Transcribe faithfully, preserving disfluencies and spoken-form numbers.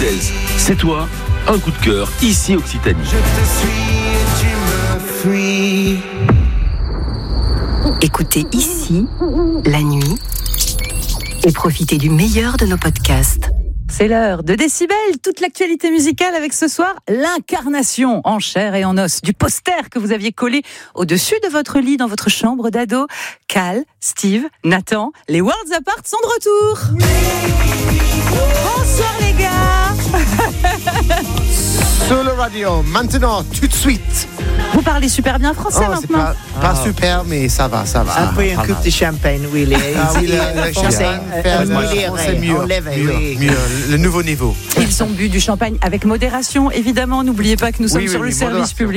Hotels. C'est toi, un coup de cœur, ici Occitanie. Je te suis et tu me fuis. Écoutez ici, la nuit, et profitez du meilleur de nos podcasts. C'est l'heure de Décibel, toute l'actualité musicale avec ce soir l'incarnation en chair et en os du poster que vous aviez collé au-dessus de votre lit dans votre chambre d'ado. Cal, Steve, Nathan, les Worlds Apart sont de retour. Oui. Bonsoir les gars. Sur le radio, maintenant, tout de suite. Vous parlez super bien français Oh, maintenant. Pas, pas ah. super, mais ça va, ça va. Après un coupe de champagne, oui, les, ah, oui, le, le français, faire euh, c'est mieux, mieux, oui. mieux, le nouveau niveau. Ils ont bu du champagne avec modération, évidemment. N'oubliez pas que nous sommes oui, sur oui, le oui, service public.